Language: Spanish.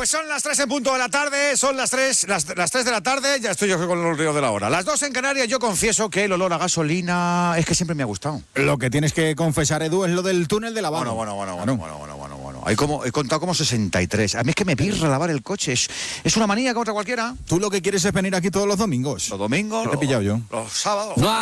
Pues son las 3 en punto de la tarde, son las 3 de la tarde, ya estoy yo con el río de la hora. Las 2 en Canarias, yo confieso que el olor a gasolina es que siempre me ha gustado. Lo que tienes que confesar, Edu, es lo del túnel de lavado. Bueno. He contado como 63. A mí es que me pirra lavar el coche, es una manía que otra cualquiera. Tú lo que quieres es venir aquí todos los domingos. Los domingos, ¿Qué te he pillado yo? Los sábados.